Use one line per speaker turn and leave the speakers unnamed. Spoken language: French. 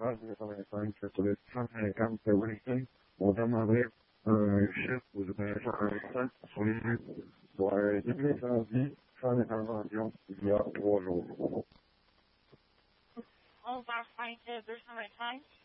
pas 225, ça doit être 150, c'est everything. On demanderait un chiffre aux opérations un 5 sur les rues pour début d'incendie, sans intervention, il y a 3 jours.
11h05, 225.